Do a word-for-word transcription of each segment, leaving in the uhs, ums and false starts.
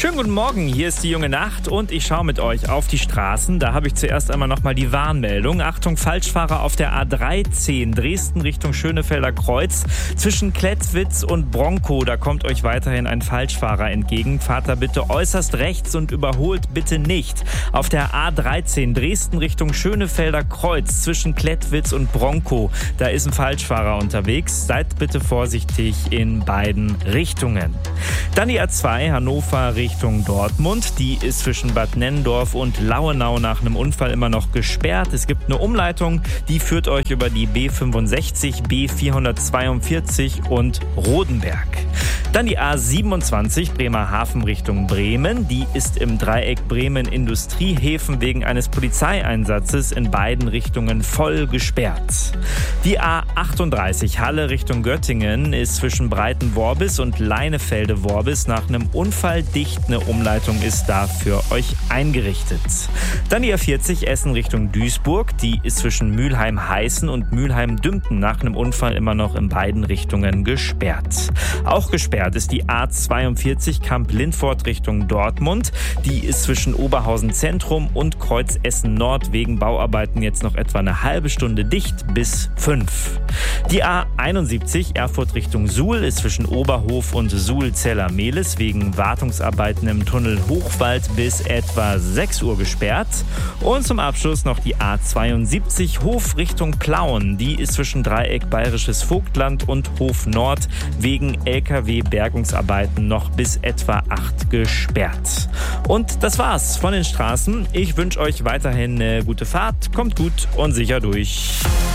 Schönen guten Morgen, hier ist die junge Nacht und ich schaue mit euch auf die Straßen. Da habe ich zuerst einmal nochmal die Warnmeldung. Achtung, Falschfahrer auf der A dreizehn, Dresden Richtung Schönefelder Kreuz. Zwischen Klettwitz und Bronkow, da kommt euch weiterhin ein Falschfahrer entgegen. Fahrt da bitte äußerst rechts und überholt bitte nicht. Auf der A dreizehn, Dresden Richtung Schönefelder Kreuz, zwischen Klettwitz und Bronkow, da ist ein Falschfahrer unterwegs. Seid bitte vorsichtig in beiden Richtungen. Dann die A zwei, Hannover Richtung Dortmund. Die ist zwischen Bad Nennendorf und Lauenau nach einem Unfall immer noch gesperrt. Es gibt eine Umleitung, die führt euch über die B fünfundsechzig, B vierhundertzweiundvierzig und Rodenberg. Dann die A siebenundzwanzig, Bremerhaven Richtung Bremen. Die ist im Dreieck Bremen-Industriehäfen wegen eines Polizeieinsatzes in beiden Richtungen voll gesperrt. Die A achtunddreißig, Halle Richtung Göttingen, ist zwischen Breitenworbis und Leinefelde-Worbis nach einem Unfall dicht. Eine Umleitung ist da für euch eingerichtet. Dann die A vierzig, Essen Richtung Duisburg. Die ist zwischen Mülheim-Heißen und Mülheim-Dümpten nach einem Unfall immer noch in beiden Richtungen gesperrt. Auch gesperrt ist die A zweiundvierzig, Kamp-Lindfort Richtung Dortmund. Die ist zwischen Oberhausen Zentrum und Kreuz Essen Nord wegen Bauarbeiten jetzt noch etwa eine halbe Stunde dicht bis fünf. Die A einundsiebzig, Erfurt Richtung Suhl, ist zwischen Oberhof und Suhl-Zeller-Mehlis wegen Wartungsarbeiten im Tunnel Hochwald bis etwa sechs Uhr gesperrt. Und zum Abschluss noch die A zweiundsiebzig, Hof Richtung Plauen. Die ist zwischen Dreieck Bayerisches Vogtland und Hof Nord wegen L K W-Bergungsarbeiten noch bis etwa acht gesperrt. Und das war's von den Straßen. Ich wünsche euch weiterhin eine gute Fahrt. Kommt gut und sicher durch.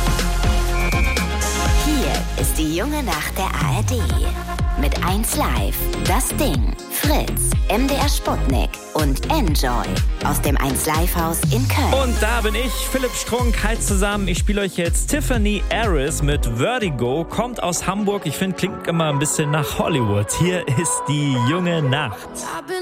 Hier ist die junge Nacht der A R D. Mit eins Live, Das Ding, Fritz, M D R Sputnik und Enjoy aus dem eins Live Haus in Köln. Und da bin ich, Philipp Strunk. Halt zusammen, ich spiele euch jetzt Tiffany Harris mit Vertigo. Kommt aus Hamburg. Ich finde, klingt immer ein bisschen nach Hollywood. Hier ist die junge Nacht.